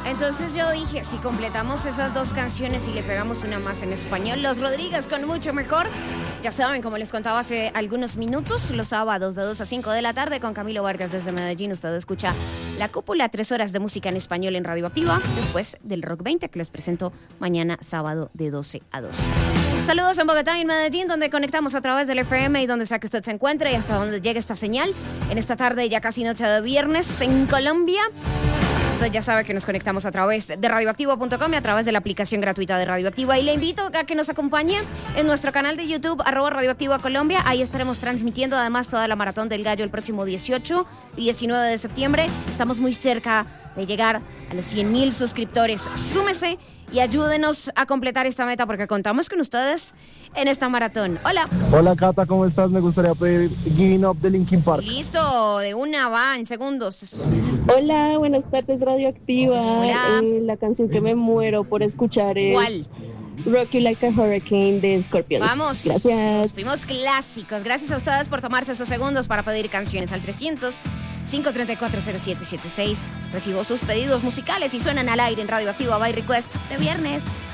Entonces yo dije, si completamos esas dos canciones y le pegamos una más en español, Los Rodríguez con Mucho Mejor. Ya saben, como les contaba hace algunos minutos, los sábados de 2 a 5 de la tarde con Camilo Vargas desde Medellín. Usted escucha La Cúpula, 3 horas de música en español en Radioactiva, después del Rock 20 que les presento mañana sábado de 12 a 2. Saludos en Bogotá y en Medellín, donde conectamos a través del FM y donde sea que usted se encuentre y hasta donde llegue esta señal. En esta tarde, ya casi noche de viernes, en Colombia. Usted ya sabe que nos conectamos a través de radioactivo.com y a través de la aplicación gratuita de Radioactiva. Y le invito a que nos acompañe en nuestro canal de YouTube, @Radioactiva Colombia. Ahí estaremos transmitiendo además toda la Maratón del Gallo el próximo 18 y 19 de septiembre. Estamos muy cerca de llegar a los 100,000 suscriptores. Súmese y ayúdenos a completar esta meta porque contamos con ustedes en esta maratón. Hola. Hola, Cata, ¿cómo estás? Me gustaría pedir Giving Up de Linkin Park. Listo, de una va en segundos. Hola, buenas tardes, Radioactiva. Hola. La canción que me muero por escuchar es ¿Cuál? Rock You Like a Hurricane de Scorpions. Vamos. Gracias. Nos fuimos clásicos. Gracias a ustedes por tomarse esos segundos para pedir canciones al 300-534-0776. Recibo sus pedidos musicales y suenan al aire en Radioactiva by Request de viernes.